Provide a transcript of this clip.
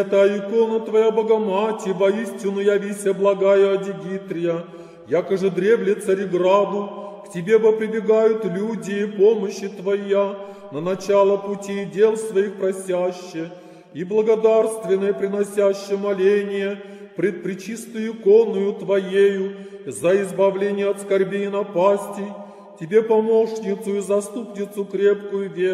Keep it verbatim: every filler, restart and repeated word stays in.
Святая икона Твоя, Богомати, воистину явися благая Адигитрия, яко же древле Цареграду, к Тебе бы прибегают люди, помощи Твоя, на начало пути и дел своих просяще, и благодарственное приносяще моление пред пречистую иконою Твоею за избавление от скорбей и напастей, Тебе помощницу и заступницу крепкую веру,